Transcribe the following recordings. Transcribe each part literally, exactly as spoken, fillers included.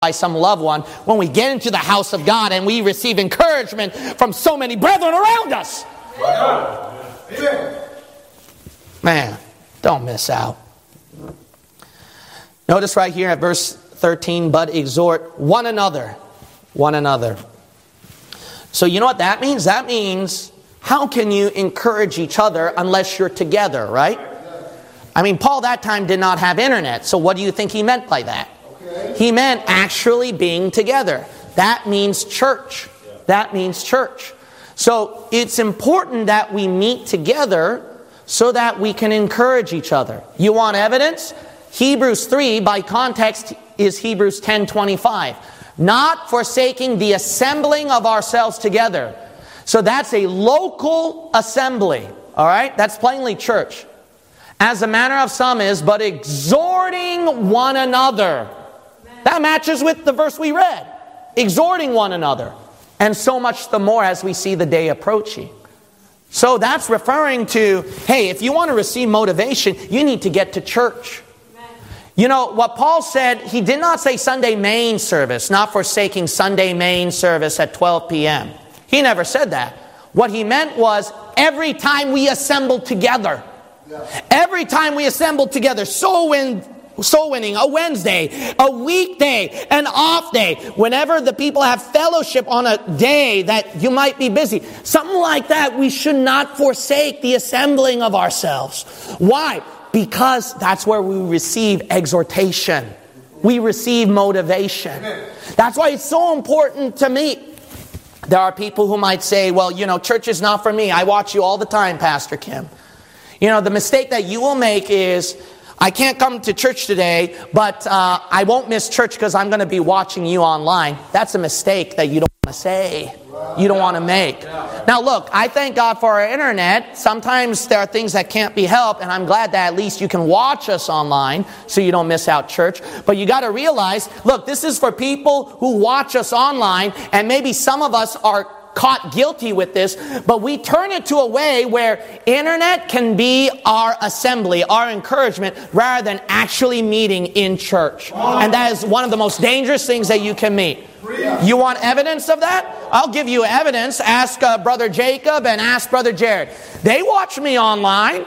by some loved one when we get into the house of God and we receive encouragement from so many brethren around us. Man, don't miss out. Notice right here at verse thirteen, but exhort one another. One another. So you know what that means? That means, how can you encourage each other unless you're together, right? I mean, Paul that time did not have internet, so what do you think he meant by that? Okay. He meant actually being together. That means church. That means church. So it's important that we meet together so that we can encourage each other. You want evidence? Hebrews three, by context, is Hebrews ten twenty-five. Not forsaking the assembling of ourselves together. So that's a local assembly. All right? That's plainly church. As the manner of some is, but exhorting one another. That matches with the verse we read. Exhorting one another. And so much the more as we see the day approaching. So that's referring to, hey, if you want to receive motivation, you need to get to church. You know, what Paul said, he did not say Sunday main service, not forsaking Sunday main service at twelve p.m. He never said that. What he meant was every time we assemble together. Every time we assemble together, soul, win, soul winning, a Wednesday, a weekday, an off day, whenever the people have fellowship on a day that you might be busy, something like that, we should not forsake the assembling of ourselves. Why? Because that's where we receive exhortation. We receive motivation. That's why it's so important to meet. There are people who might say, well, you know, church is not for me. I watch you all the time, Pastor Kim. You know, the mistake that you will make is, I can't come to church today, but uh, I won't miss church because I'm going to be watching you online. That's a mistake that you don't want to say. You don't want to make. Now look, I thank God for our internet. Sometimes there are things that can't be helped, and I'm glad that at least you can watch us online so you don't miss out church. But you got to realize, look, this is for people who watch us online, and maybe some of us are caught guilty with this, but we turn it to a way where internet can be our assembly, our encouragement, rather than actually meeting in church. And that is one of the most dangerous things that you can meet. You want evidence of that? I'll give you evidence. Ask uh, Brother Jacob and ask Brother Jared. They watch me online,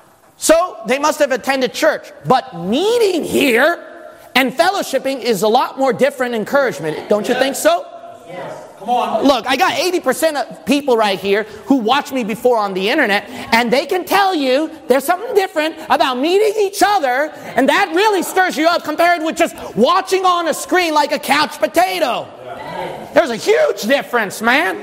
so they must have attended church. But meeting here and fellowshipping is a lot more different encouragement. Don't you think so? Yes. Come on. Look, I got eighty percent of people right here who watch me before on the internet, and they can tell you there's something different about meeting each other, and that really stirs you up compared with just watching on a screen like a couch potato. There's a huge difference, man.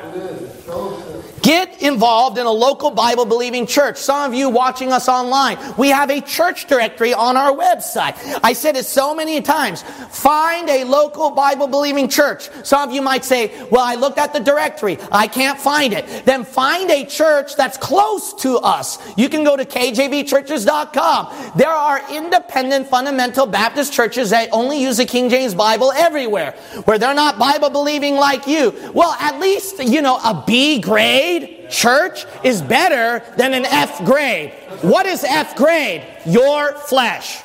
Get involved in a local Bible-believing church. Some of you watching us online, we have a church directory on our website. I said it so many times. Find a local Bible-believing church. Some of you might say, well, I looked at the directory. I can't find it. Then find a church that's close to us. You can go to K J V churches dot com. There are independent fundamental Baptist churches that only use the King James Bible everywhere, where they're not Bible-believing like you. Well, at least, you know, a B grade church is better than an F grade. What is F grade? Your flesh.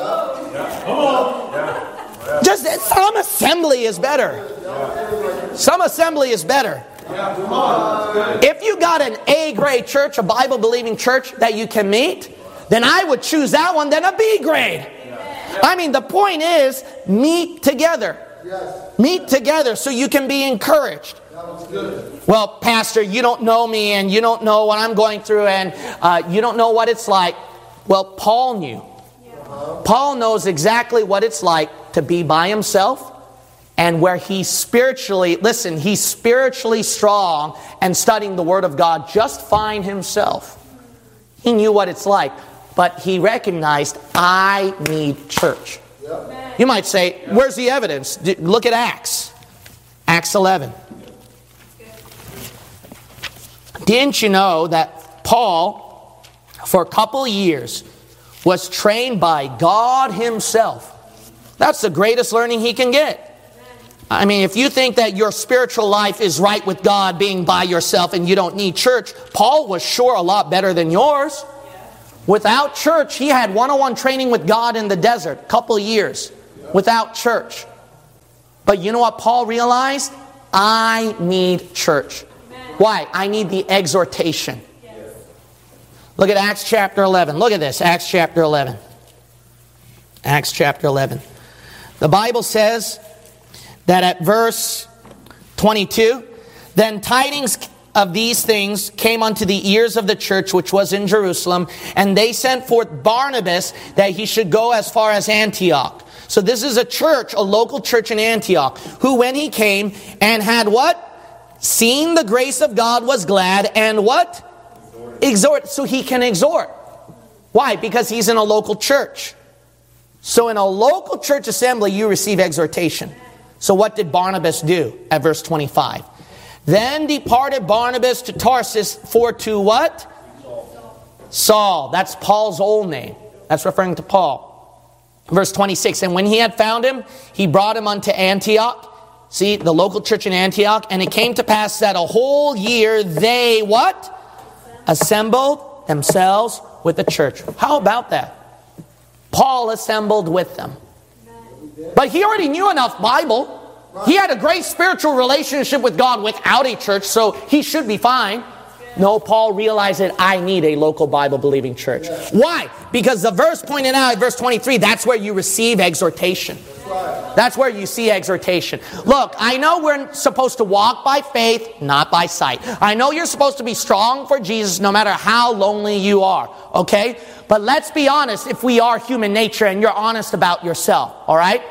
Just some assembly is better. Some assembly is better. If you got an A grade church, a Bible believing church that you can meet, then I would choose that one than a B grade. I mean, the point is, meet together. Meet together so you can be encouraged. Well, Pastor, you don't know me and you don't know what I'm going through and uh, you don't know what it's like. Well, Paul knew. Paul knows exactly what it's like to be by himself and where he's spiritually, listen, he's spiritually strong and studying the Word of God just fine himself. He knew what it's like, but he recognized, I need church. You might say, where's the evidence? Look at Acts. Acts eleven. Didn't you know that Paul, for a couple of years, was trained by God Himself? That's the greatest learning he can get. I mean, if you think that your spiritual life is right with God being by yourself and you don't need church, Paul was sure a lot better than yours. Without church, he had one-on-one training with God in the desert, a couple of years, without church. But you know what Paul realized? I need church. Why? I need the exhortation. Look at Acts chapter eleven. Look at this. Acts chapter eleven. Acts chapter eleven. The Bible says that at verse twenty-two, then tidings of these things came unto the ears of the church which was in Jerusalem, and they sent forth Barnabas that he should go as far as Antioch. So this is a church, a local church in Antioch, who when he came and had what? Seen the grace of God, was glad, and what? Exhort. So he can exhort. Why? Because he's in a local church. So in a local church assembly, you receive exhortation. So what did Barnabas do at verse twenty-five? Then departed Barnabas to Tarsus for to what? Saul. Saul. That's Paul's old name. That's referring to Paul. Verse twenty-six, and when he had found him, he brought him unto Antioch. See, the local church in Antioch. And it came to pass that a whole year they what? Assembled themselves with the church. How about that? Paul assembled with them. But he already knew enough Bible. He had a great spiritual relationship with God without a church, so he should be fine. No, Paul realized that I need a local Bible-believing church. Why? Because the verse pointed out at verse twenty-three, that's where you receive exhortation. That's where you see exhortation. Look, I know we're supposed to walk by faith, not by sight. I know you're supposed to be strong for Jesus no matter how lonely you are. Okay? But let's be honest if we are human nature and you're honest about yourself. Alright?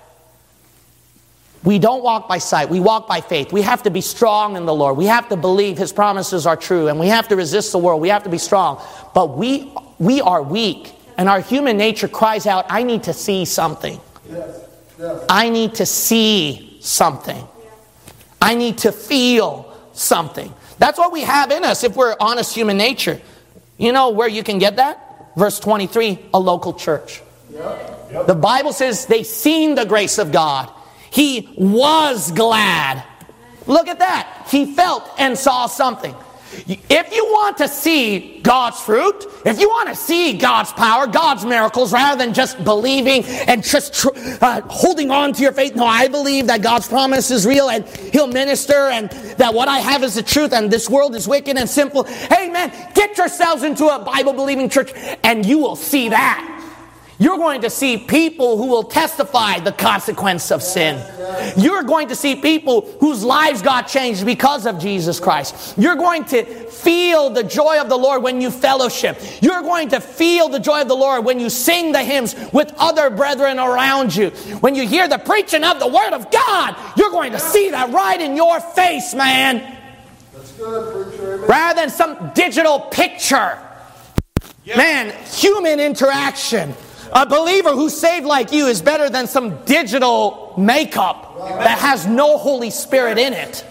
We don't walk by sight. We walk by faith. We have to be strong in the Lord. We have to believe His promises are true. And we have to resist the world. We have to be strong. But we we are weak. And our human nature cries out, I need to see something. Yes. Yes. I need to see something. I need to feel something. That's what we have in us if we're honest human nature. You know where you can get that? Verse twenty-three, a local church. Yep. Yep. The Bible says they seen the grace of God. He was glad. Look at that. He felt and saw something. If you want to see God's fruit, if you want to see God's power, God's miracles, rather than just believing and just tr- uh, holding on to your faith, no, I believe that God's promise is real and He'll minister and that what I have is the truth and this world is wicked and simple. Hey man, get yourselves into a Bible-believing church and you will see that. You're going to see people who will testify the consequence of sin. You're going to see people whose lives got changed because of Jesus Christ. You're going to feel the joy of the Lord when you fellowship. You're going to feel the joy of the Lord when you sing the hymns with other brethren around you. When you hear the preaching of the Word of God, you're going to see that right in your face, man. That's good, preacher. Amen. Rather than some digital picture. Man, human interaction. A believer who's saved like you is better than some digital makeup that has no Holy Spirit in it.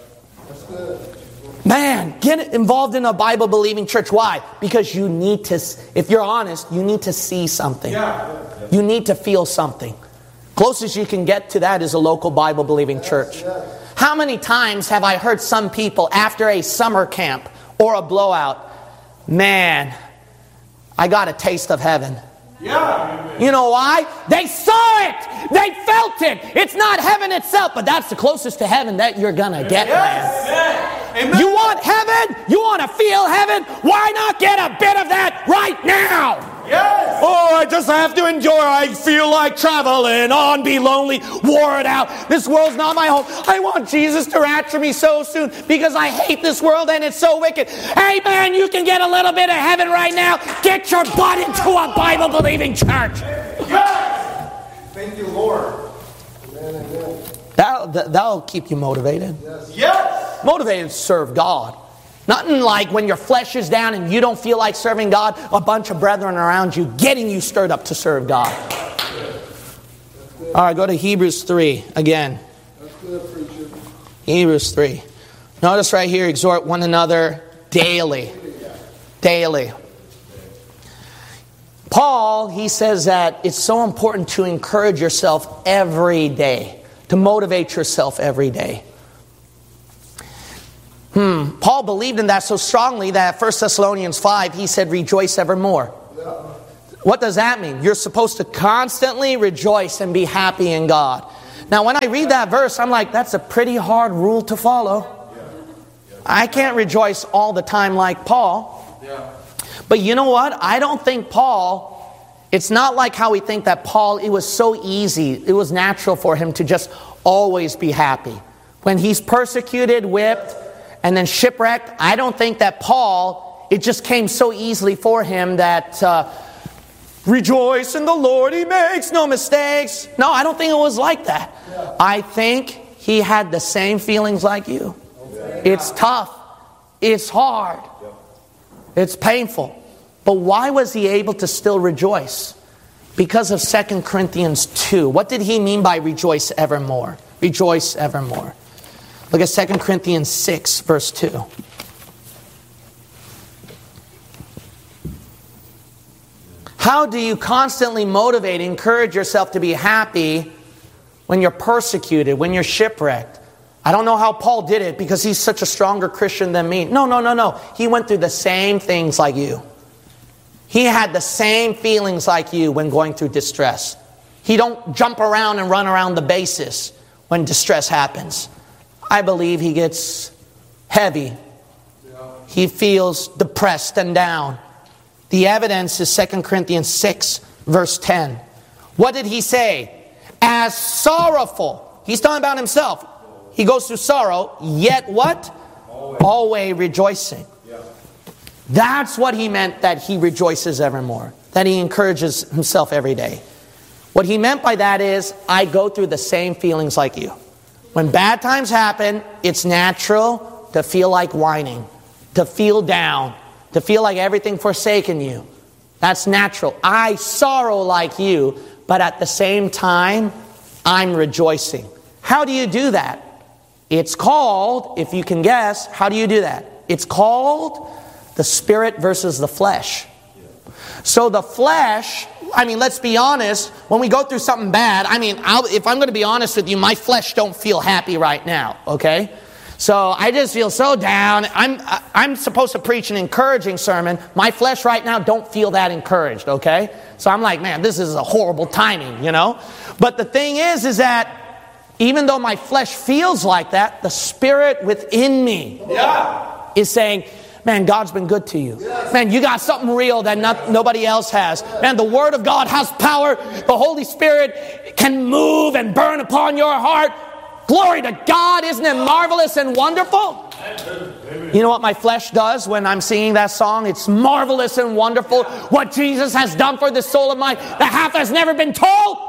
Man, get involved in a Bible-believing church. Why? Because you need to, if you're honest, you need to see something. You need to feel something. Closest you can get to that is a local Bible-believing church. How many times have I heard some people after a summer camp or a blowout, man, I got a taste of heaven. Yeah. You know why? They saw it. They felt it. It's not heaven itself, but that's the closest to heaven that you're going to get, Yes. man. Amen. You want heaven? You want to feel heaven? Why not get a bit of that right now? Yes. Oh, I just have to endure. I feel like traveling on, be lonely, wore it out. This world's not my home. I want Jesus to rapture me so soon because I hate this world and it's so wicked. Hey, man, you can get a little bit of heaven right now. Get your butt into a Bible-believing church. Yes. Thank you, Lord. Amen, amen. That'll, that'll keep you motivated. Yes. Yes. Motivated to serve God. Nothing like when your flesh is down and you don't feel like serving God, a bunch of brethren around you getting you stirred up to serve God. All right, go to Hebrews three again. That's good, preacher. Hebrews three. Notice right here, exhort one another daily. Daily. Paul, he says that it's so important to encourage yourself every day, to motivate yourself every day. Hmm. Paul believed in that so strongly that First Thessalonians five, he said, rejoice evermore. Yeah. What does that mean? You're supposed to constantly rejoice and be happy in God. Now, when I read that verse, I'm like, that's a pretty hard rule to follow. I can't rejoice all the time like Paul. But you know what? I don't think Paul, it's not like how we think that Paul, it was so easy. It was natural for him to just always be happy. When he's persecuted, whipped, and then shipwrecked, I don't think that Paul, it just came so easily for him that uh, rejoice in the Lord, He makes no mistakes. No, I don't think it was like that. I think he had the same feelings like you. It's tough. It's hard. It's painful. But why was he able to still rejoice? Because of Second Corinthians two. What did he mean by rejoice evermore? Rejoice evermore. Look at Second Corinthians six, verse two. How do you constantly motivate, encourage yourself to be happy when you're persecuted, when you're shipwrecked? I don't know how Paul did it because he's such a stronger Christian than me. No, no, no, no. He went through the same things like you. He had the same feelings like you when going through distress. He don't jump around and run around the bases when distress happens. I believe he gets heavy. He feels depressed and down. The evidence is Second Corinthians six, verse ten. What did he say? As sorrowful. He's talking about himself. He goes through sorrow, yet what? Always, Always rejoicing. Yeah. That's what he meant that he rejoices evermore. That he encourages himself every day. What he meant by that is, I go through the same feelings like you. When bad times happen, it's natural to feel like whining, to feel down, to feel like everything forsaken you. That's natural. I sorrow like you, but at the same time, I'm rejoicing. How do you do that? It's called, if you can guess, how do you do that? It's called the spirit versus the flesh. So the flesh, I mean, let's be honest, when we go through something bad, I mean, I'll, if I'm going to be honest with you, my flesh don't feel happy right now, okay? So I just feel so down. I'm I'm supposed to preach an encouraging sermon. My flesh right now don't feel that encouraged, okay? So I'm like, man, this is a horrible timing, you know? But the thing is, is that even though my flesh feels like that, the spirit within me yeah. is saying, man, God's been good to you. Yes. Man, you got something real that not, nobody else has. Man, the Word of God has power. The Holy Spirit can move and burn upon your heart. Glory to God. Isn't it marvelous and wonderful? Amen. You know what my flesh does when I'm singing that song? It's marvelous and wonderful what Jesus has done for the soul of mine that half has never been told.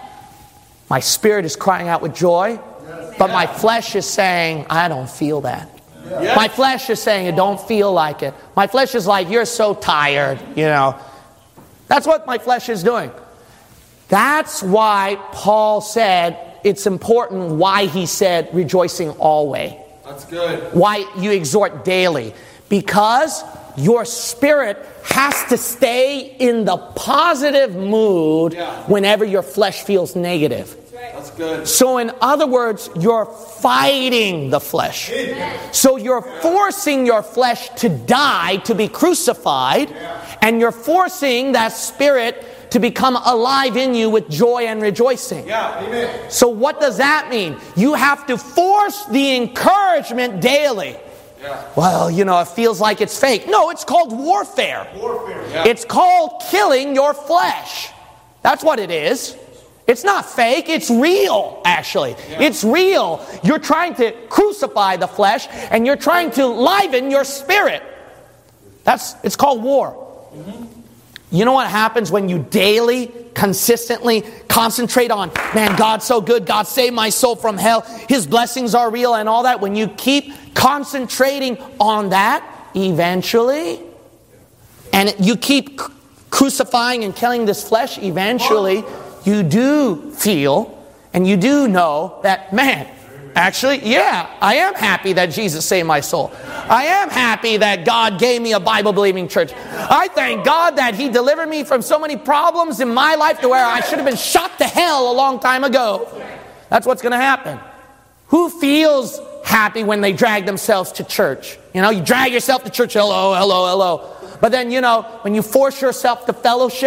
My spirit is crying out with joy, but my flesh is saying, I don't feel that. Yes. My flesh is saying, it don't feel like it. My flesh is like, you're so tired, you know. That's what my flesh is doing. That's why Paul said, it's important why he said, rejoicing always. That's good. Why you exhort daily. Because your spirit has to stay in the positive mood yeah. whenever your flesh feels negative. That's good. So in other words, you're fighting the flesh. Amen. So you're forcing your flesh to die, to be crucified, yeah. and you're forcing that spirit to become alive in you with joy and rejoicing. Yeah. Amen. So what does that mean? You have to force the encouragement daily. Yeah. Well, you know, it feels like it's fake. No, it's called warfare. Warfare. Yeah. It's called killing your flesh. That's what it is. It's not fake, it's real, actually. Yeah. It's real. You're trying to crucify the flesh and you're trying to liven your spirit. That's it's called war. Mm-hmm. You know what happens when you daily, consistently concentrate on, man, God's so good, God saved my soul from hell, His blessings are real and all that. When you keep concentrating on that, eventually, and you keep crucifying and killing this flesh, eventually, you do feel and you do know that, man, actually, yeah, I am happy that Jesus saved my soul. I am happy that God gave me a Bible-believing church. I thank God that He delivered me from so many problems in my life to where I should have been shot to hell a long time ago. That's what's going to happen. Who feels happy when they drag themselves to church? You know, you drag yourself to church, hello, hello, hello. But then, you know, when you force yourself to fellowship,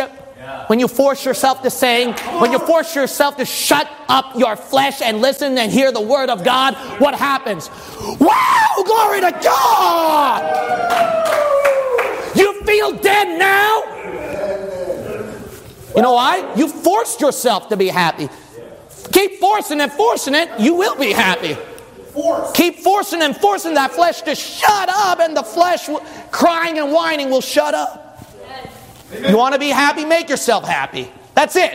When you force yourself to sing, when you force yourself to shut up your flesh and listen and hear the word of God, what happens? Wow! Glory to God! You feel dead now? You know why? You forced yourself to be happy. Keep forcing and forcing it, you will be happy. Keep forcing and forcing that flesh to shut up, and the flesh crying and whining will shut up. You want to be happy? Make yourself happy. That's it.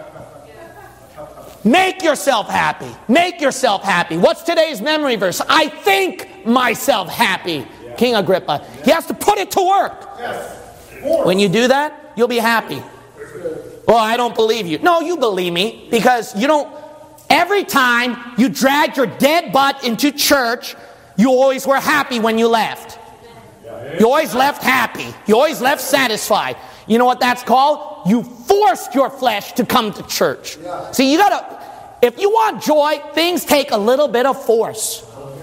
Make yourself happy. Make yourself happy. What's today's memory verse? I think myself happy. King Agrippa. He has to put it to work. When you do that, you'll be happy. Well, I don't believe you. No, you believe me, because you don't. Every time you dragged your dead butt into church, you always were happy when you left. You always left happy. You always left satisfied. You know what that's called? You forced your flesh to come to church. See, you gotta, if you want joy, things take a little bit of force.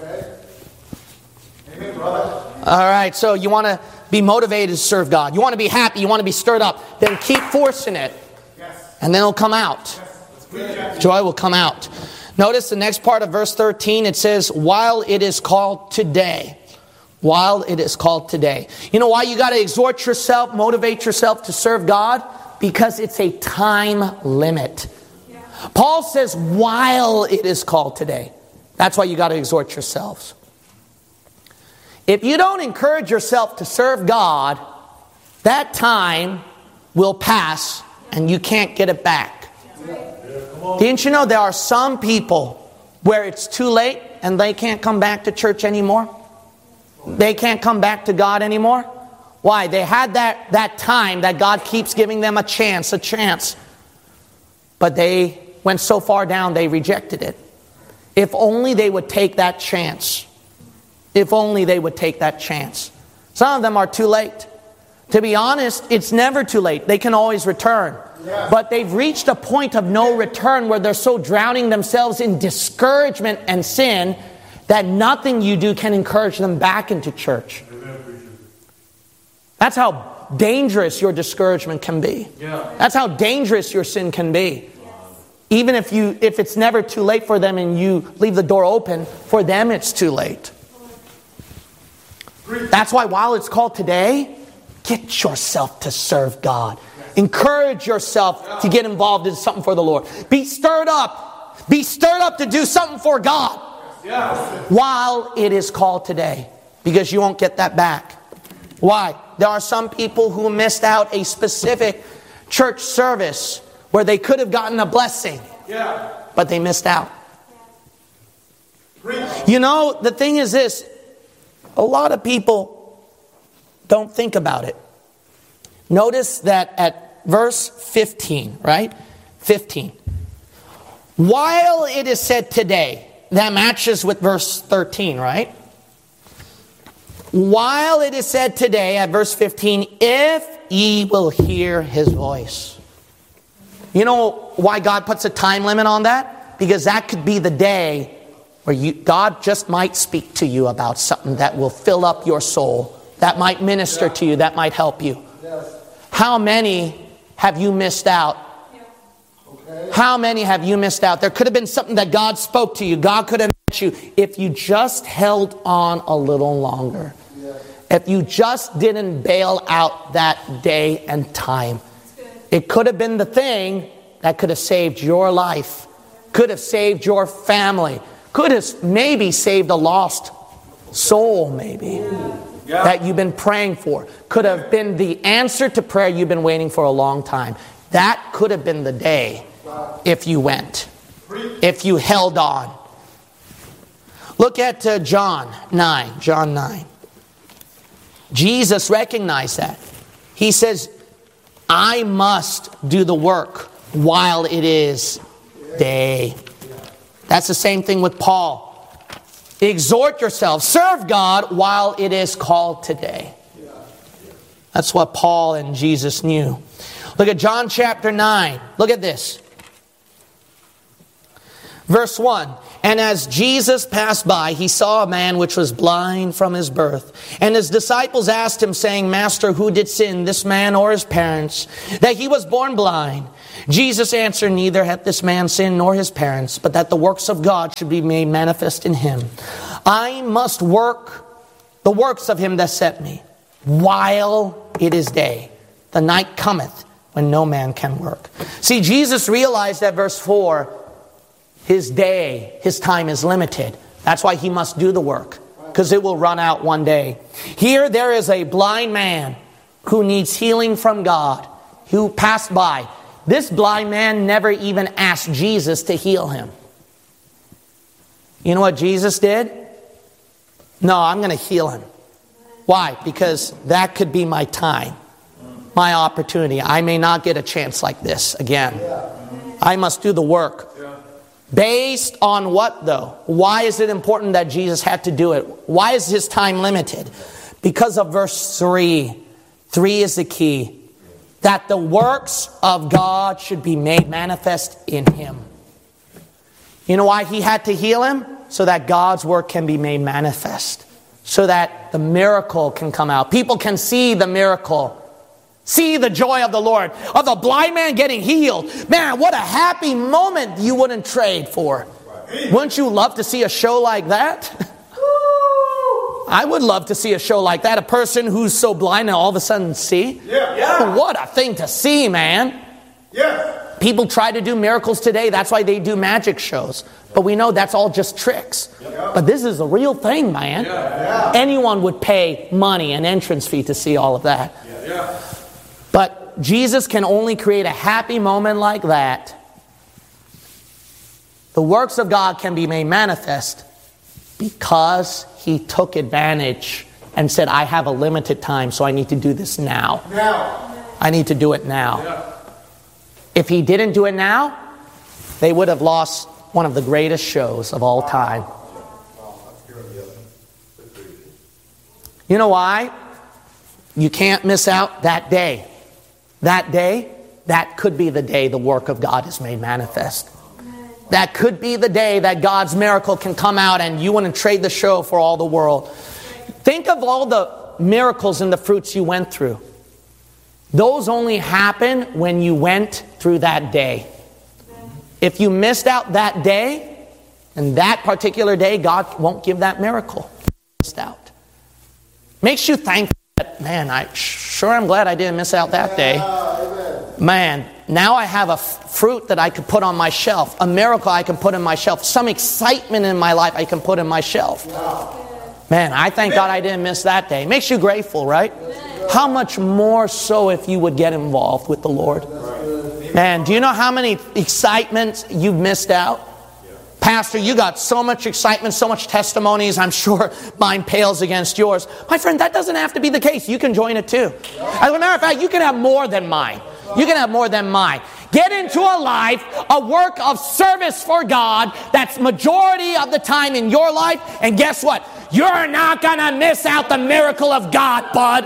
All right, so you want to be motivated to serve God. You want to be happy. You want to be stirred up. Then keep forcing it. And then it'll come out. Joy will come out. Notice the next part of verse thirteen. It says, while it is called today. While it is called today. You know why you got to exhort yourself, motivate yourself to serve God? Because it's a time limit. Yeah. Paul says, while it is called today. That's why you got to exhort yourselves. If you don't encourage yourself to serve God, that time will pass and you can't get it back. Yeah. Didn't you know there are some people where it's too late and they can't come back to church anymore? They can't come back to God anymore. Why? They had that, that time that God keeps giving them a chance, a chance. But they went so far down, they rejected it. If only they would take that chance. If only they would take that chance. Some of them are too late. To be honest, it's never too late. They can always return. Yeah. But they've reached a point of no return where they're so drowning themselves in discouragement and sin that nothing you do can encourage them back into church. That's how dangerous your discouragement can be. Yeah. That's how dangerous your sin can be. Even if you, if it's never too late for them and you leave the door open, for them it's too late. That's why while it's called today, get yourself to serve God. Encourage yourself to get involved in something for the Lord. Be stirred up. Be stirred up to do something for God. While it is called today. Because you won't get that back. Why? There are some people who missed out a specific church service where they could have gotten a blessing. But they missed out. You know, the thing is this. A lot of people don't think about it. Notice that at verse fifteen, right? fifteen. While it is said today. That matches with verse thirteen, right? While it is said today at verse fifteen, if ye will hear his voice. You know why God puts a time limit on that? Because that could be the day where you, God just might speak to you about something that will fill up your soul, that might minister to you, that might help you. How many have you missed out? How many have you missed out? There could have been something that God spoke to you. God could have met you if you just held on a little longer. If you just didn't bail out that day and time. It could have been the thing that could have saved your life. Could have saved your family. Could have maybe saved a lost soul maybe. Yeah. That you've been praying for. Could have been the answer to prayer you've been waiting for a long time. That could have been the day. If you went, if you held on. Look at uh, John nine, John nine. Jesus recognized that. He says, I must do the work while it is day. That's the same thing with Paul. Exhort yourself, serve God while it is called today. That's what Paul and Jesus knew. Look at John chapter nine. Look at this. Verse one, and as Jesus passed by, he saw a man which was blind from his birth. And his disciples asked him, saying, Master, who did sin, this man or his parents, that he was born blind? Jesus answered, neither hath this man sinned nor his parents, but that the works of God should be made manifest in him. I must work the works of him that sent me, while it is day. The night cometh when no man can work. See, Jesus realized that verse four, his day, his time is limited. That's why he must do the work, because it will run out one day. Here there is a blind man who needs healing from God, who passed by. This blind man never even asked Jesus to heal him. You know what Jesus did? No, I'm going to heal him. Why? Because that could be my time, my opportunity. I may not get a chance like this again. I must do the work. Based on what though? Why is it important that Jesus had to do it? Why is his time limited? Because of verse three. Three is the key. That the works of God should be made manifest in him. You know why he had to heal him? So that God's work can be made manifest. So that the miracle can come out. People can see the miracle. See the joy of the Lord. Of the blind man getting healed. Man, what a happy moment you wouldn't trade for. Wouldn't you love to see a show like that? I would love to see a show like that. A person who's so blind and all of a sudden see. Yeah. Yeah. What a thing to see, man. Yeah. People try to do miracles today. That's why they do magic shows. But we know that's all just tricks. Yeah. But this is a real thing, man. Yeah. Yeah. Anyone would pay money, an entrance fee, to see all of that. Yeah. Yeah. But Jesus can only create a happy moment like that. The works of God can be made manifest because he took advantage and said, I have a limited time, so I need to do this now. Now. I need to do it now. Yeah. If he didn't do it now, they would have lost one of the greatest shows of all time. You know why? You can't miss out that day. That day, that could be the day the work of God is made manifest. That could be the day that God's miracle can come out and you want to trade the show for all the world. Think of all the miracles and the fruits you went through. Those only happen when you went through that day. If you missed out that day, and that particular day, God won't give that miracle. Missed out. Makes you thankful. Man, I sure am glad I didn't miss out that day. Man, now I have a f- fruit that I could put on my shelf. A miracle I can put in my shelf. Some excitement in my life I can put in my shelf. Man, I thank God I didn't miss that day. Makes you grateful, right? How much more so if you would get involved with the Lord? Man, do you know how many excitements you've missed out? Pastor, you got so much excitement, so much testimonies. I'm sure mine pales against yours. My friend, that doesn't have to be the case. You can join it too. As a matter of fact, you can have more than mine. You can have more than mine. Get into a life, a work of service for God that's majority of the time in your life. And guess what? You're not going to miss out the miracle of God, bud.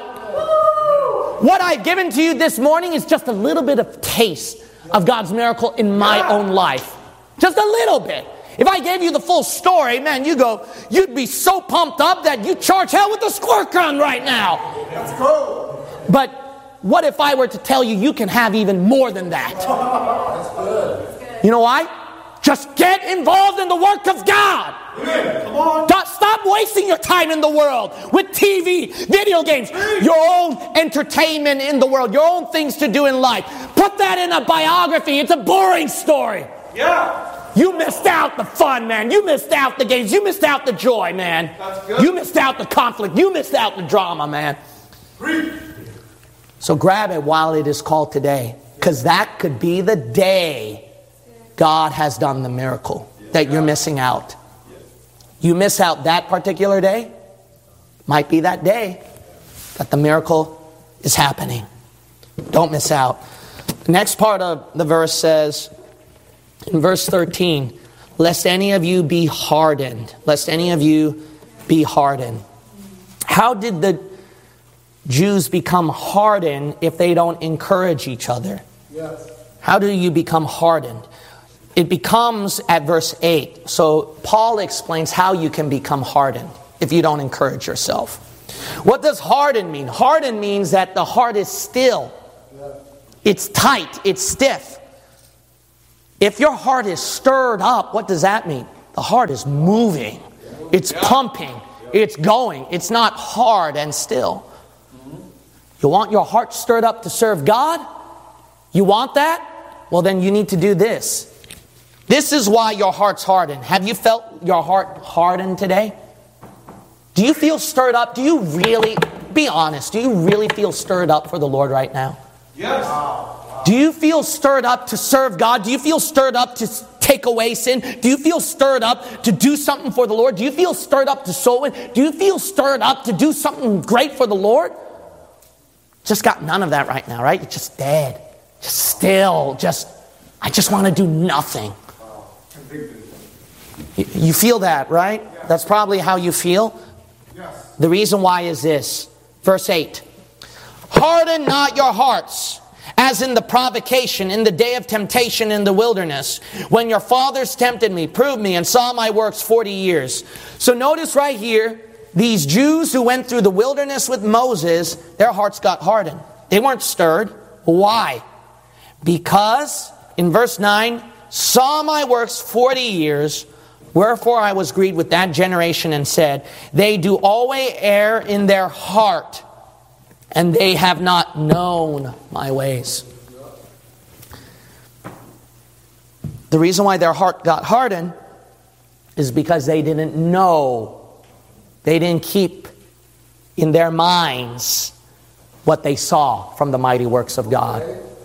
What I've given to you this morning is just a little bit of taste of God's miracle in my own life. Just a little bit. If I gave you the full story, man, you go, you'd be so pumped up that you'd charge hell with a squirt gun right now. That's cool. But what if I were to tell you you can have even more than that? That's good. You know why? Just get involved in the work of God. Amen. Come on. Don't, stop wasting your time in the world with T V, video games, your own entertainment in the world, your own things to do in life. Put that in a biography. It's a boring story. Yeah. You missed out the fun, man. You missed out the games. You missed out the joy, man. That's good. You missed out the conflict. You missed out the drama, man. Preach. So grab it while it is called today. Because that could be the day God has done the miracle that you're missing out. You miss out that particular day, might be that day that the miracle is happening. Don't miss out. The next part of the verse says, in verse thirteen, lest any of you be hardened. Lest any of you be hardened. How did the Jews become hardened if they don't encourage each other? Yes. How do you become hardened? it becomes at verse eight. So Paul explains how you can become hardened if you don't encourage yourself. What does harden mean? Harden means that the heart is still. It's tight. It's stiff. If your heart is stirred up, what does that mean? The heart is moving. It's pumping. It's going. It's not hard and still. You want your heart stirred up to serve God? You want that? Well, then you need to do this. This is why your heart's hardened. Have you felt your heart hardened today? Do you feel stirred up? Do you really, be honest, do you really feel stirred up for the Lord right now? Yes. Do you feel stirred up to serve God? Do you feel stirred up to take away sin? Do you feel stirred up to do something for the Lord? Do you feel stirred up to sow in? Do you feel stirred up to do something great for the Lord? Just got none of that right now, right? You're just dead. Just still. Just, I just want to do nothing. You, you feel that, right? That's probably how you feel. The reason why is this. Verse eight. Harden not your hearts, as in the provocation, in the day of temptation in the wilderness, when your fathers tempted me, proved me, and saw my works forty years. So notice right here, these Jews who went through the wilderness with Moses, their hearts got hardened. They weren't stirred. Why? Because, in verse nine, saw my works forty years, wherefore I was grieved with that generation and said, they do always err in their heart, and they have not known my ways. The reason why their heart got hardened is because they didn't know. They didn't keep in their minds what they saw from the mighty works of God.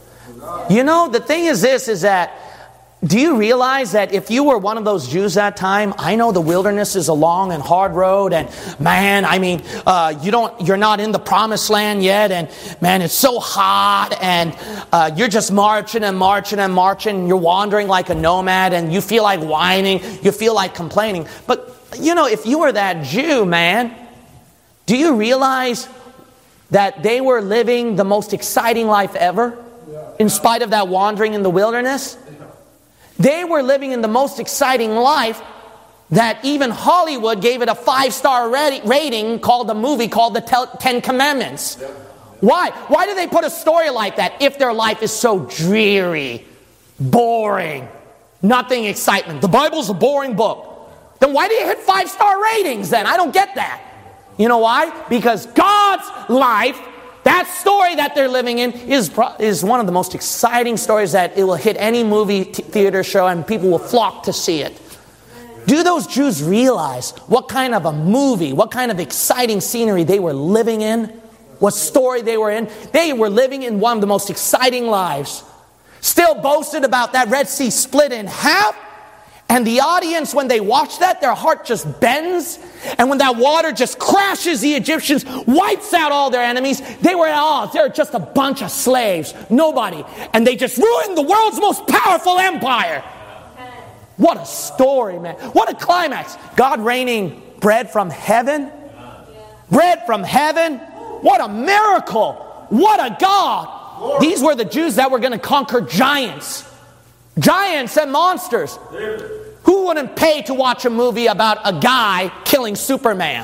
You know, the thing is this, is that, do you realize that if you were one of those Jews that time, I know the wilderness is a long and hard road, and man, I mean, uh, you don't, you're not in the promised land yet, and man, it's so hot, and uh, you're just marching and marching and marching, and you're wandering like a nomad, and you feel like whining, you feel like complaining. But, you know, if you were that Jew, man, do you realize that they were living the most exciting life ever, in spite of that wandering in the wilderness? They were living in the most exciting life that even Hollywood gave it a five-star rating called a movie called The Ten Commandments. Why? Why do they put a story like that if their life is so dreary, boring, nothing excitement? The Bible's a boring book. Then why do you hit five-star ratings then? I don't get that. You know why? Because God's life, that story that they're living in, is is one of the most exciting stories that it will hit any movie t- theater show and people will flock to see it. Do those Jews realize what kind of a movie, what kind of exciting scenery they were living in? What story they were in? They were living in one of the most exciting lives. Still boasted about that Red Sea split in half. And the audience, when they watch that, their heart just bends. And when that water just crashes the Egyptians, wipes out all their enemies, they were at odds. They're just a bunch of slaves. Nobody. And they just ruined the world's most powerful empire. What a story, man. What a climax. God raining bread from heaven. Bread from heaven. What a miracle. What a God. These were the Jews that were going to conquer giants. Giants and monsters. Who wouldn't pay to watch a movie about a guy killing Superman?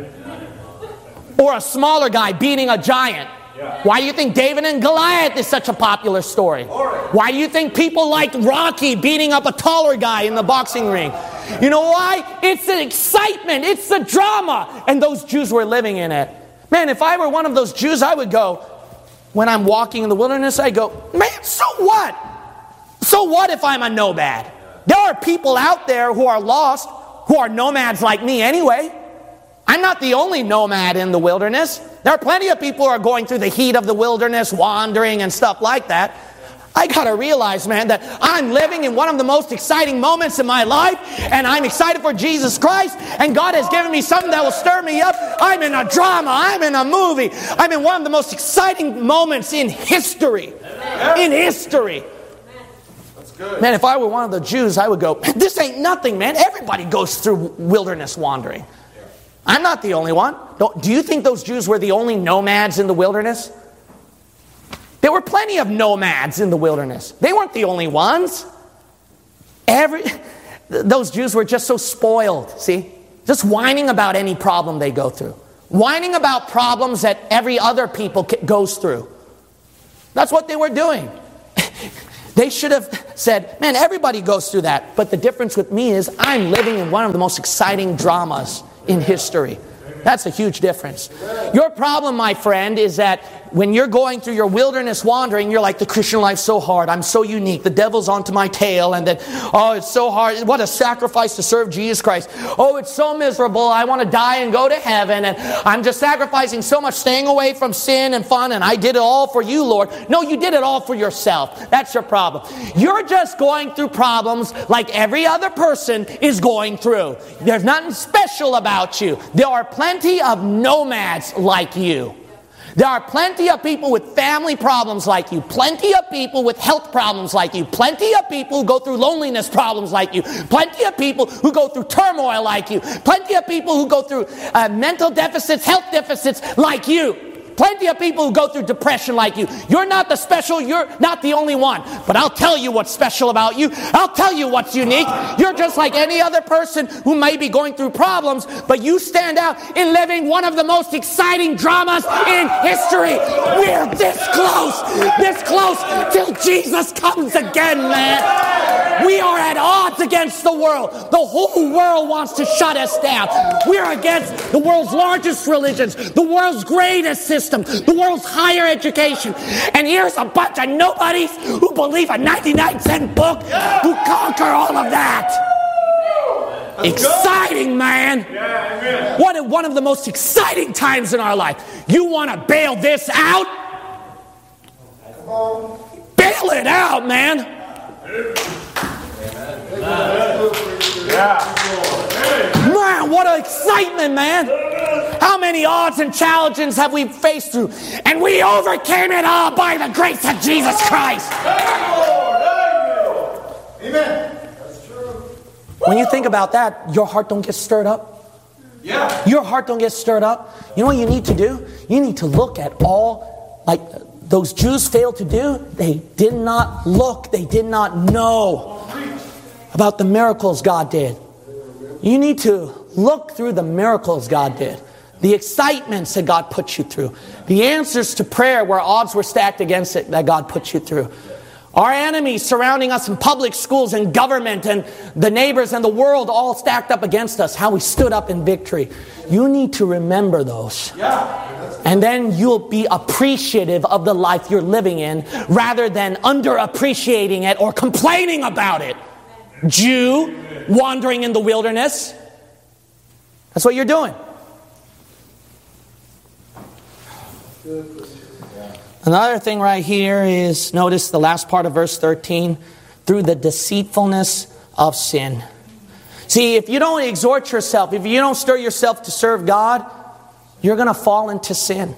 Or a smaller guy beating a giant? Why do you think David and Goliath is such a popular story? Why do you think people liked Rocky beating up a taller guy in the boxing ring? You know why? It's the excitement. It's the drama. And those Jews were living in it. Man, if I were one of those Jews, I would go, when I'm walking in the wilderness, I go, man, so what? So what if I'm a nomad? There are people out there who are lost, who are nomads like me anyway. I'm not the only nomad in the wilderness. There are plenty of people who are going through the heat of the wilderness, wandering and stuff like that. I gotta realize, man, that I'm living in one of the most exciting moments in my life, and I'm excited for Jesus Christ, and God has given me something that will stir me up. I'm in a drama. I'm in a movie. I'm in one of the most exciting moments in history. In history. Man, if I were one of the Jews, I would go, this ain't nothing, man. Everybody goes through wilderness wandering. I'm not the only one. Don't, do you think those Jews were the only nomads in the wilderness? There were plenty of nomads in the wilderness. They weren't the only ones. every those Jews were just so spoiled, see? Just whining about any problem they go through. Whining about problems that every other people goes through. That's what they were doing. They should have said, man, everybody goes through that. But the difference with me is I'm living in one of the most exciting dramas in history. That's a huge difference. Your problem, my friend, is that when you're going through your wilderness wandering, you're like, the Christian life's so hard. I'm so unique. The devil's onto my tail. And then, oh, it's so hard. What a sacrifice to serve Jesus Christ. Oh, it's so miserable. I want to die and go to heaven. And I'm just sacrificing so much, staying away from sin and fun. And I did it all for you, Lord. No, you did it all for yourself. That's your problem. You're just going through problems like every other person is going through. There's nothing special about you. There are plenty of nomads like you. There are plenty of people with family problems like you. Plenty of people with health problems like you. Plenty of people who go through loneliness problems like you. Plenty of people who go through turmoil like you. Plenty of people who go through uh, mental deficits, health deficits like you. Plenty of people who go through depression like you. You're not the special, you're not the only one. But I'll tell you what's special about you. I'll tell you what's unique. You're just like any other person who may be going through problems, but you stand out in living one of the most exciting dramas in history. We're this close, this close till Jesus comes again, man. We are at odds against the world. The whole world wants to shut us down. We're against the world's largest religions, the world's greatest system, the world's higher education. And here's a bunch of nobodies who believe a ninety-nine cent book who conquer all of that. Exciting, man. What one of the most exciting times in our life. You want to bail this out? Bail it out, man. Man, what an excitement, man. How many odds and challenges have we faced through? And we overcame it all by the grace of Jesus Christ. Amen. That's true. When you think about that, your heart don't get stirred up. Yeah. Your heart don't get stirred up. You know what you need to do? You need to look at all, like those Jews failed to do. They did not look. They did not know about the miracles God did. You need to look through the miracles God did. The excitements that God put you through. The answers to prayer where odds were stacked against it that God put you through. Our enemies surrounding us in public schools and government and the neighbors and the world all stacked up against us. How we stood up in victory. You need to remember those. And then you'll be appreciative of the life you're living in rather than underappreciating it or complaining about it. Jew wandering in the wilderness. That's what you're doing. Another thing right here is, notice the last part of verse thirteen, through the deceitfulness of sin. See, if you don't exhort yourself, if you don't stir yourself to serve God, you're going to fall into sin.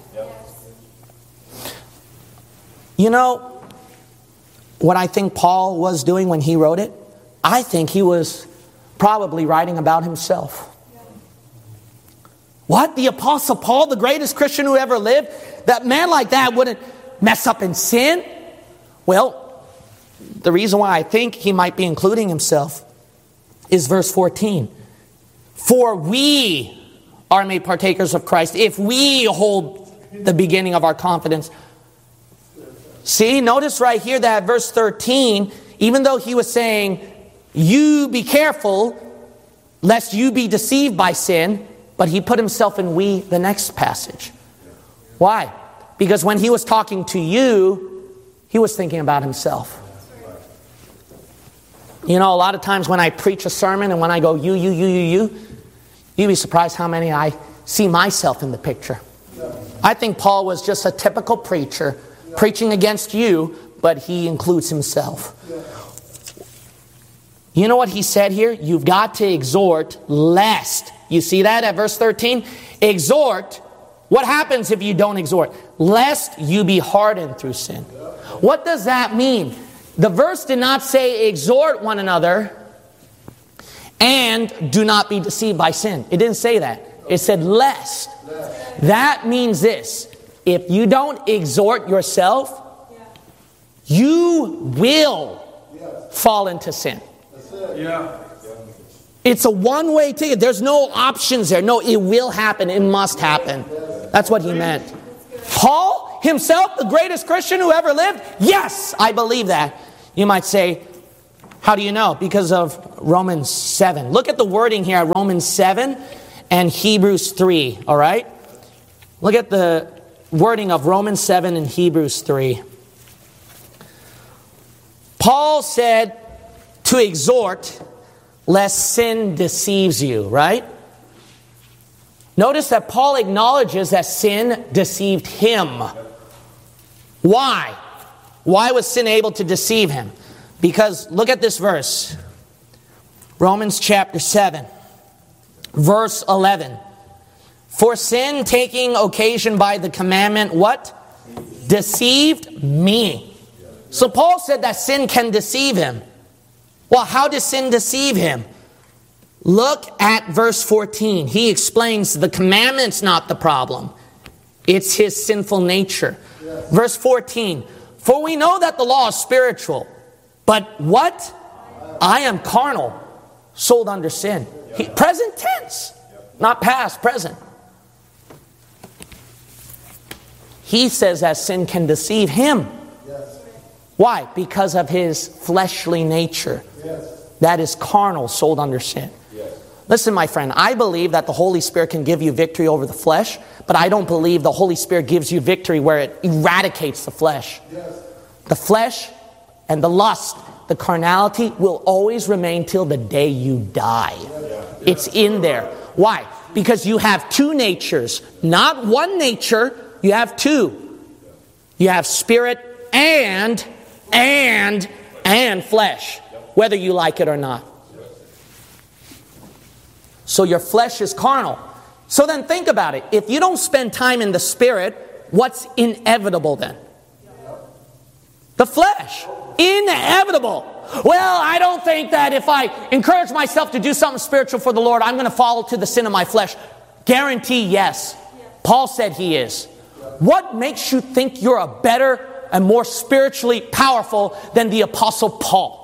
You know what I think Paul was doing when he wrote it? I think he was probably writing about himself. What? The Apostle Paul, the greatest Christian who ever lived? That man like that wouldn't mess up in sin? Well, the reason why I think he might be including himself is verse fourteen. For we are made partakers of Christ if we hold the beginning of our confidence. See, notice right here that verse thirteen, even though he was saying, you be careful lest you be deceived by sin, but he put himself in we the next passage. Why? Because when he was talking to you, he was thinking about himself. You know, a lot of times when I preach a sermon and when I go you, you, you, you, you, you'd be surprised how many I see myself in the picture. I think Paul was just a typical preacher preaching against you, but he includes himself. You know what he said here? You've got to exhort lest. You see that at verse thirteen? Exhort. What happens if you don't exhort? Lest you be hardened through sin. What does that mean? The verse did not say exhort one another and do not be deceived by sin. It didn't say that. It said lest. That means this. If you don't exhort yourself, you will fall into sin. Yeah. It's a one-way ticket. There's no options there. No, it will happen. It must happen. That's what he meant. Paul himself, the greatest Christian who ever lived? Yes, I believe that. You might say, how do you know? Because of Romans seven. Look at the wording here, Romans seven and Hebrews three, all right? Look at the wording of Romans seven and Hebrews three. Paul said to exhort, lest sin deceives you, right? Notice that Paul acknowledges that sin deceived him. Why? Why was sin able to deceive him? Because look at this verse. Romans chapter seven, verse eleven. For sin taking occasion by the commandment, what? Deceived me. So Paul said that sin can deceive him. Well, how does sin deceive him? Look at verse fourteen. He explains the commandment's not the problem. It's his sinful nature. Yes. Verse fourteen. For we know that the law is spiritual. But what? I am carnal, sold under sin. He, present tense. Not past, present. He says that sin can deceive him. Yes. Why? Because of his fleshly nature. Yes. That is carnal, sold under sin. Yes. Listen, my friend, I believe that the Holy Spirit can give you victory over the flesh, but I don't believe the Holy Spirit gives you victory where it eradicates the flesh. Yes. The flesh and the lust, the carnality will always remain till the day you die. Yes. It's in there. Why? Because you have two natures, not one nature. You have two. You have spirit and, and, and flesh, whether you like it or not. So your flesh is carnal. So then think about it. If you don't spend time in the spirit, what's inevitable then? The flesh. Inevitable. Well, I don't think that if I encourage myself to do something spiritual for the Lord, I'm going to fall to the sin of my flesh. Guarantee yes. Paul said he is. What makes you think you're a better and more spiritually powerful than the Apostle Paul?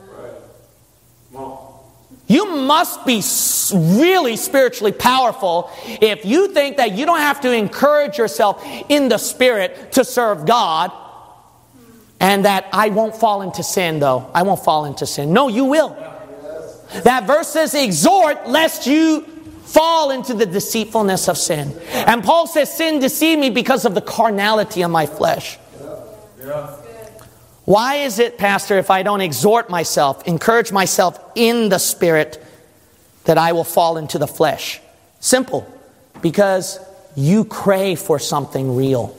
You must be really spiritually powerful if you think that you don't have to encourage yourself in the Spirit to serve God, and that I won't fall into sin, though. I won't fall into sin. No, you will. That verse says, exhort lest you fall into the deceitfulness of sin. And Paul says, sin deceived me because of the carnality of my flesh. Why is it, Pastor, if I don't exhort myself, encourage myself in the Spirit, that I will fall into the flesh? Simple. Because you crave for something real.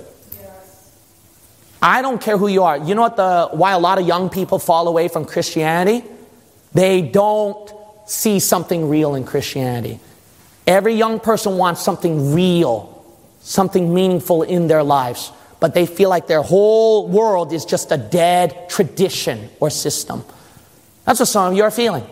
I don't care who you are. You know what the why a lot of young people fall away from Christianity? They don't see something real in Christianity. Every young person wants something real, something meaningful in their lives. But they feel like their whole world is just a dead tradition or system. That's what some of you are feeling.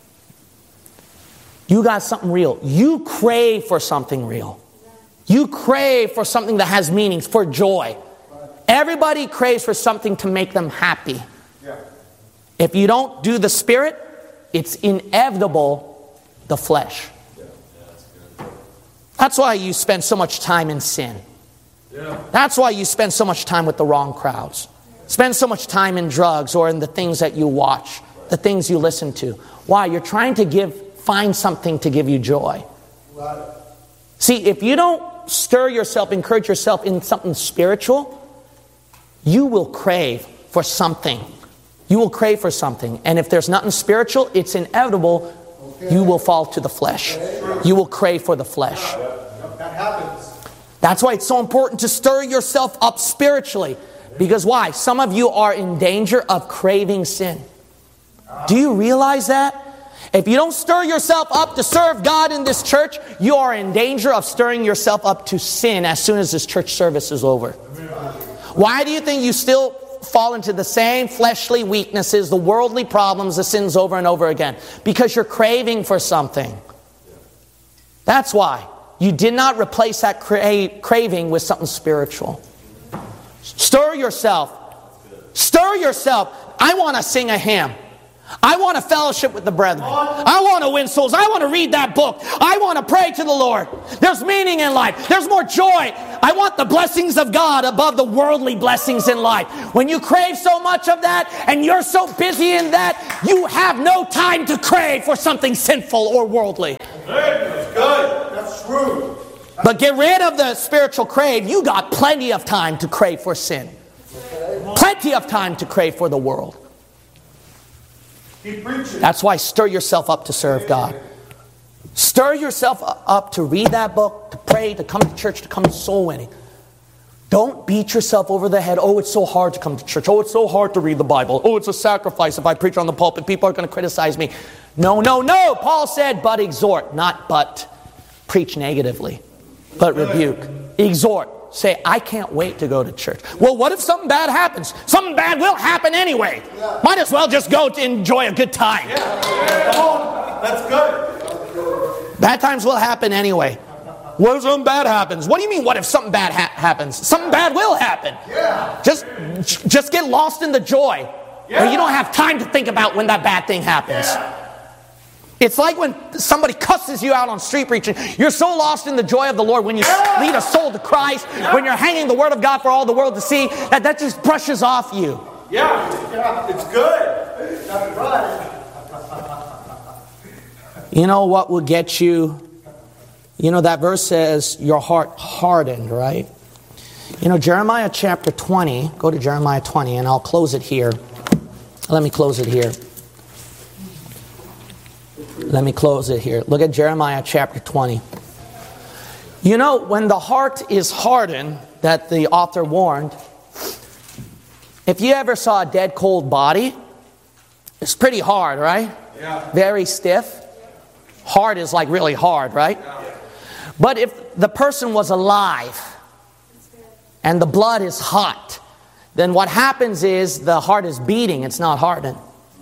You got something real. You crave for something real. You crave for something that has meanings, for joy. Everybody craves for something to make them happy. If you don't do the Spirit, it's inevitable the flesh. That's why you spend so much time in sin. Yeah. That's why you spend so much time with the wrong crowds. Spend so much time in drugs or in the things that you watch, the things you listen to. Why? You're trying to give, find something to give you joy. Right. See, if you don't stir yourself, encourage yourself in something spiritual, you will crave for something. You will crave for something. And if there's nothing spiritual, it's inevitable okay. You will fall to the flesh. Okay. You will crave for the flesh. That happens. That's why it's so important to stir yourself up spiritually. Because why? Some of you are in danger of craving sin. Do you realize that? If you don't stir yourself up to serve God in this church, you are in danger of stirring yourself up to sin as soon as this church service is over. Why do you think you still fall into the same fleshly weaknesses, the worldly problems, the sins over and over again? Because you're craving for something. That's why. You did not replace that cra- craving with something spiritual. Stir yourself. Stir yourself. I want to sing a hymn. I want to fellowship with the brethren. I want to win souls. I want to read that book. I want to pray to the Lord. There's meaning in life. There's more joy. I want the blessings of God above the worldly blessings in life. When you crave so much of that and you're so busy in that, you have no time to crave for something sinful or worldly. That's good. That's true. But get rid of the spiritual crave. You got plenty of time to crave for sin. Plenty of time to crave for the world. Keep preaching. That's why stir yourself up to serve God. Stir yourself up to read that book, to pray, to come to church, to come to soul winning. Don't beat yourself over the head. Oh, it's so hard to come to church. Oh, it's so hard to read the Bible. Oh, it's a sacrifice if I preach on the pulpit. People are going to criticize me. No, no, no. Paul said, but exhort, not but preach negatively, but rebuke. Exhort. Say, I can't wait to go to church. Well, what if something bad happens? Something bad will happen anyway. Might as well just go to enjoy a good time. Yeah. Come on. That's good. Bad times will happen anyway. What if something bad happens? What do you mean, what if something bad ha- happens? Something bad will happen. Yeah. Just, just get lost in the joy. Yeah. Where you don't have time to think about when that bad thing happens. Yeah. It's like when somebody cusses you out on street preaching. You're so lost in the joy of the Lord when you Yeah. lead a soul to Christ, yeah. when you're hanging the Word of God for all the world to see, that that just brushes off you. Yeah. Yeah. It's good. That's right. You know what will get you? You know, that verse says, your heart hardened, right? You know, Jeremiah chapter twenty, go to Jeremiah twenty, and I'll close it here. Let me close it here. Let me close it here. Look at Jeremiah chapter twenty. You know, when the heart is hardened, that the author warned, if you ever saw a dead cold body, it's pretty hard, right? Yeah. Very stiff. Hard is like really hard, right? Yeah. But if the person was alive and the blood is hot, then what happens is the heart is beating, it's not hardened.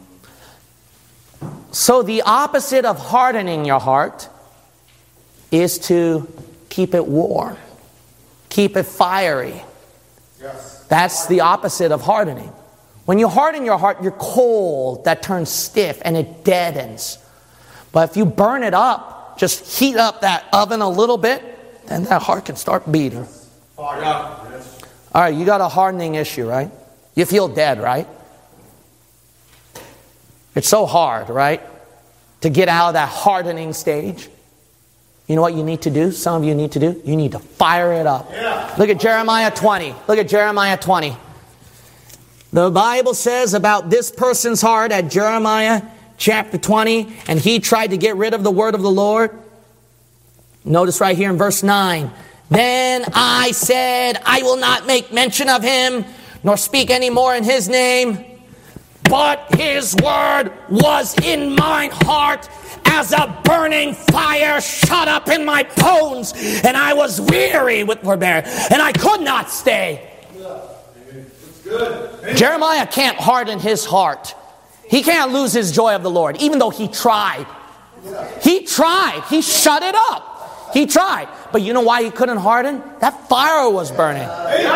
So the opposite of hardening your heart is to keep it warm, keep it fiery. Yes. That's the opposite of hardening. When you harden your heart, you're cold, that turns stiff and it deadens. But if you burn it up, just heat up that oven a little bit, then that heart can start beating. Fire. Yes. All right, you got a hardening issue, right? You feel dead, right? It's so hard, right? To get out of that hardening stage. You know what you need to do? Some of you need to do? You need to fire it up. Yeah. Look at Jeremiah twenty. Look at Jeremiah twenty. The Bible says about this person's heart at Jeremiah chapter twenty, and he tried to get rid of the word of the Lord. Notice right here in verse nine. Then I said, I will not make mention of him, nor speak any more in his name. But his word was in mine heart as a burning fire shut up in my bones. And I was weary with forbearance, and I could not stay. It's good. Jeremiah can't harden his heart. He can't lose his joy of the Lord, even though he tried. He tried. He shut it up. He tried. But you know why he couldn't harden? That fire was burning.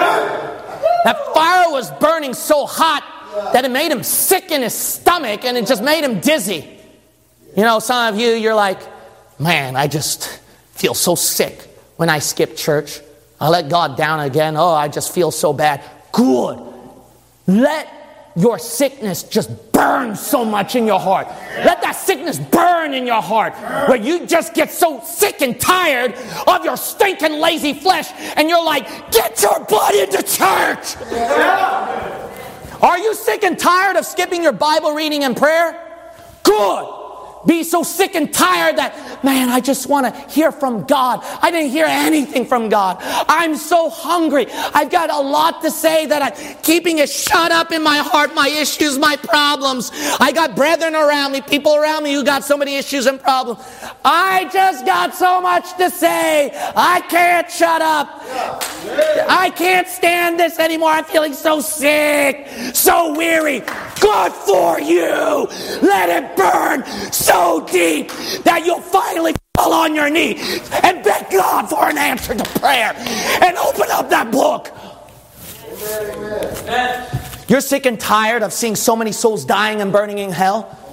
That fire was burning so hot that it made him sick in his stomach and it just made him dizzy. You know, some of you, you're like, man, I just feel so sick when I skip church. I let God down again. Oh, I just feel so bad. Good. Let your sickness just burn so much in your heart. Let that sickness burn in your heart, where you just get so sick and tired of your stinking lazy flesh, and you're like, get your butt into church. Yeah. Are you sick and tired of skipping your Bible reading and prayer? Good. Be so sick and tired that, man, I just want to hear from God. I didn't hear anything from God. I'm so hungry. I've got a lot to say that I'm keeping it shut up in my heart, my issues, my problems. I got brethren around me, people around me who got so many issues and problems. I just got so much to say. I can't shut up. I can't stand this anymore. I'm feeling so sick, so weary. Good for you. Let it burn so deep that you'll finally fall on your knee and beg God for an answer to prayer and open up that book. Amen. You're sick and tired of seeing so many souls dying and burning in hell.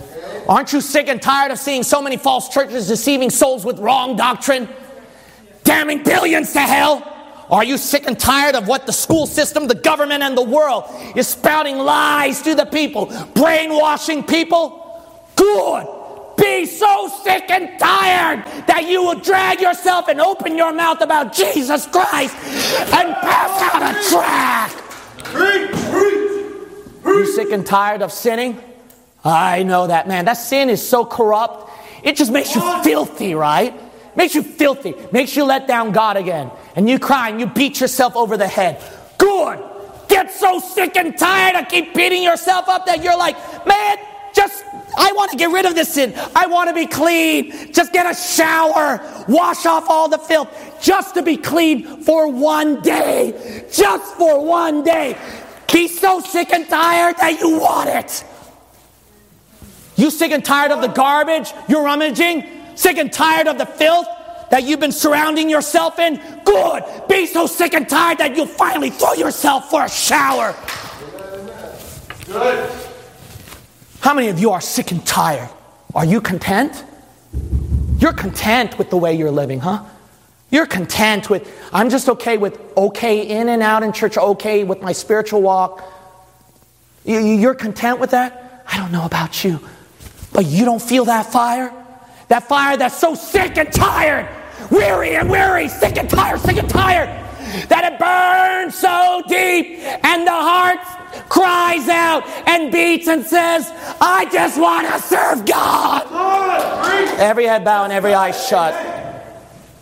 Aren't you sick and tired of seeing so many false churches deceiving souls with wrong doctrine? Damning billions to hell? Are you sick and tired of what the school system, the government, and the world is spouting lies to the people, brainwashing people? Good. Be so sick and tired that you will drag yourself and open your mouth about Jesus Christ and pass out a tract. Are you sick and tired of sinning? I know that, man. That sin is so corrupt. It just makes you filthy, right? Makes you filthy. Makes you let down God again. And you cry and you beat yourself over the head. Good. Get so sick and tired of keep beating yourself up that you're like, man, just, I want to get rid of this sin. I want to be clean. Just get a shower. Wash off all the filth. Just to be clean for one day. Just for one day. Be so sick and tired that you want it. You sick and tired of the garbage you're rummaging? Sick and tired of the filth that you've been surrounding yourself in? Good. Be so sick and tired that you'll finally throw yourself for a shower. Good. How many of you are sick and tired? Are you content? You're content with the way you're living, huh? You're content with, I'm just okay with okay in and out in church, okay with my spiritual walk. You're content with that? I don't know about you, but you don't feel that fire? That fire that's so sick and tired, weary and weary, sick and tired, sick and tired, that it burns so deep and the heart cries out and beats and says, I just want to serve God. Every head bow and every eye shut.